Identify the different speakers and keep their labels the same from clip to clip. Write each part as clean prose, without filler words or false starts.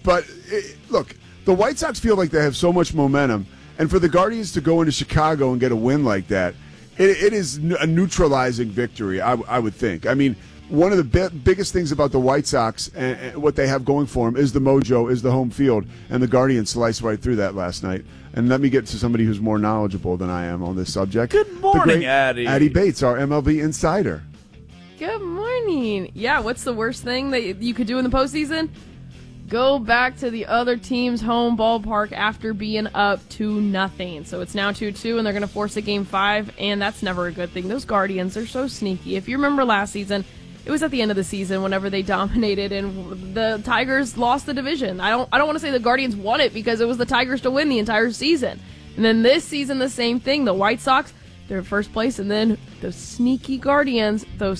Speaker 1: But look, the White Sox feel like they have so much momentum, and for the Guardians to go into Chicago and get a win like that, it is a neutralizing victory, I would think. I mean, one of the biggest things about the White Sox and what they have going for them is the mojo, is the home field, and the Guardians sliced right through that last night. And let me get to somebody who's more knowledgeable than I am on this subject.
Speaker 2: Good morning, Addie.
Speaker 1: Addie Bates, our MLB insider.
Speaker 3: Good morning. Yeah, what's the worst thing that you could do in the postseason? Go back to the other team's home ballpark after being up 2-0. So it's now 2-2, and they're going to force a Game 5, and that's never a good thing. Those Guardians are so sneaky. If you remember last season, it was at the end of the season whenever they dominated, and the Tigers lost the division. I don't want to say the Guardians won it because it was the Tigers to win the entire season. And then this season, the same thing. The White Sox, they're in first place, and then those sneaky Guardians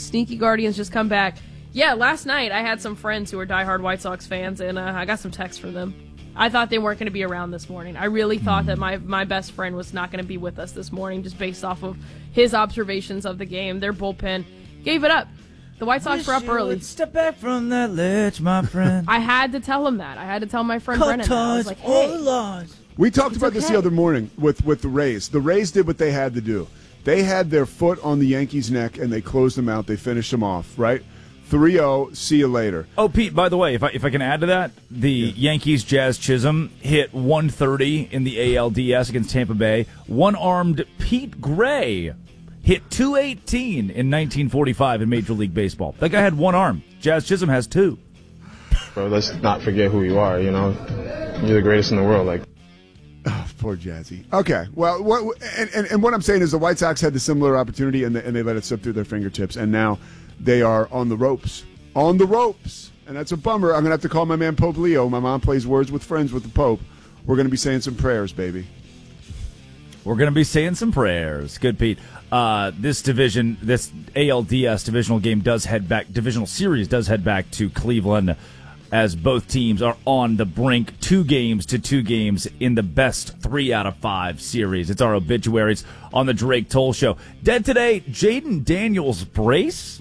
Speaker 3: just come back. Yeah, last night I had some friends who are diehard White Sox fans, and I got some texts from them. I thought they weren't going to be around this morning. I really thought that my best friend was not going to be with us this morning, just based off of his observations of the game. Their bullpen gave it up. The White Sox were up early.
Speaker 2: Step back from that ledge, my friend.
Speaker 3: I had to tell him that. I had to tell my friend Brennan that. I was like, hey.
Speaker 1: We talked about this the other morning with the Rays. The Rays did what they had to do. They had their foot on the Yankees' neck, and they closed them out. They finished them off, right? 3-0, see you later.
Speaker 2: Oh, Pete, by the way, if I can add to that, the Yankees' Jazz Chisholm hit 130 in the ALDS against Tampa Bay. One-armed Pete Gray hit 218 in 1945 in Major League Baseball. That guy had one arm. Jazz Chisholm has two.
Speaker 4: Bro, let's not forget who you are, you know? You're the greatest in the world, like.
Speaker 1: Oh, poor Jazzy. Okay, well, what I'm saying is the White Sox had the similar opportunity, and they let it slip through their fingertips, and now they are on the ropes. On the ropes. And that's a bummer. I'm going to have to call my man Pope Leo. My mom plays Words with Friends with the Pope. We're going to be saying some prayers, baby.
Speaker 2: We're going to be saying some prayers. Good, Pete. This ALDS divisional game divisional series does head back to Cleveland, as both teams are on the brink, 2 games to 2 games in the best 3 out of 5 series. It's our obituaries on the Drake Toll Show. Dead today, Jaden Daniels brace.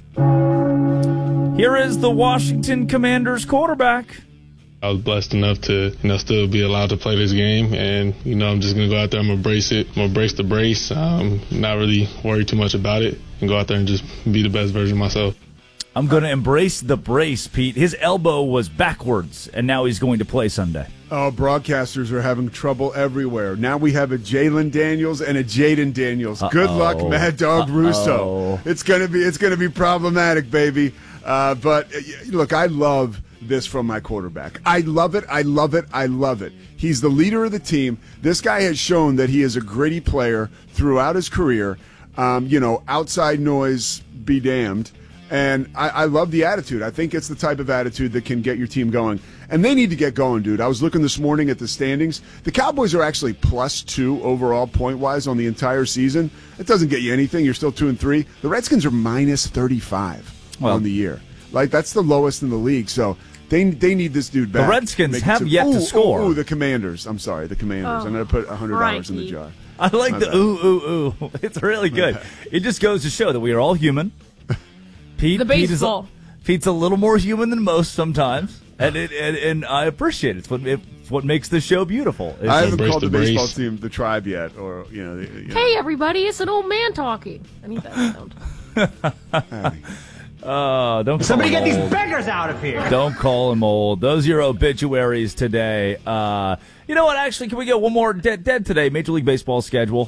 Speaker 2: Here is the Washington Commanders quarterback.
Speaker 5: I was blessed enough to, still be allowed to play this game, and, I'm just going to go out there, I'm going to brace it. I'm going to brace the brace, not really worry too much about it, and go out there and just be the best version of myself.
Speaker 2: I'm going to embrace the brace, Pete. His elbow was backwards, and now he's going to play Sunday.
Speaker 1: Oh, broadcasters are having trouble everywhere. Now we have a Jalen Daniels and a Jaden Daniels. Good luck, Mad Dog Russo. It's gonna be problematic, baby. But look, I love this from my quarterback. I love it. He's the leader of the team. This guy has shown that he is a gritty player throughout his career. Outside noise be damned. And I love the attitude. I think it's the type of attitude that can get your team going. And they need to get going, dude. I was looking this morning at the standings. The Cowboys are actually +2 overall point-wise on the entire season. It doesn't get you anything. You're still 2-3. The Redskins are -35 on the year. Like, that's the lowest in the league. So they need this dude back.
Speaker 2: The Redskins have yet to score.
Speaker 1: The Commanders. I'm sorry, the Commanders. I'm going to put $100 in the jar.
Speaker 2: I like the ooh. It's really good. It just goes to show that we are all human. Pete's a little more human than most sometimes, and I appreciate it. It's what makes this show beautiful.
Speaker 1: I haven't called the baseball team the Tribe yet, or
Speaker 3: Hey, everybody! It's an old man talking. I need that sound.
Speaker 2: Don't
Speaker 6: somebody get these beggars out of here.
Speaker 2: Don't call him old. Those are your obituaries today. You know what? Actually, can we get one more dead today? Major League Baseball schedule.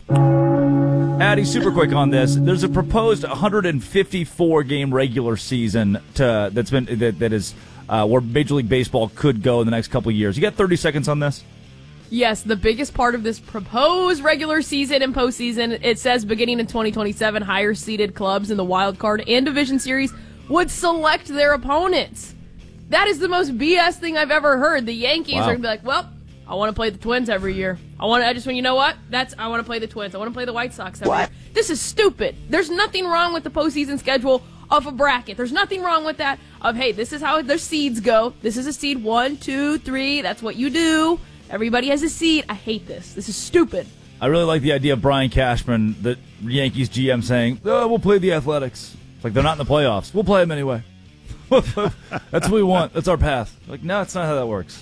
Speaker 2: Addie, super quick on this. There's a proposed 154 game regular season that is where Major League Baseball could go in the next couple of years. You got 30 seconds on this?
Speaker 3: Yes, the biggest part of this proposed regular season and postseason, it says beginning in 2027, higher seeded clubs in the wild card and division series would select their opponents. That is the most BS thing I've ever heard. The Yankees are going to be like, well, I want to play the Twins every year. I want to play the Twins. I want to play the White Sox every year. This is stupid. There's nothing wrong with the postseason schedule of a bracket. There's nothing wrong with that of, hey, this is how their seeds go. This is a seed 1, 2, 3. That's what you do. Everybody has a seed. I hate this. This is stupid.
Speaker 2: I really like the idea of Brian Cashman, the Yankees GM, saying, we'll play the Athletics. It's like they're not in the playoffs. We'll play them anyway. That's what we want. That's our path. Like, no, it's not how that works.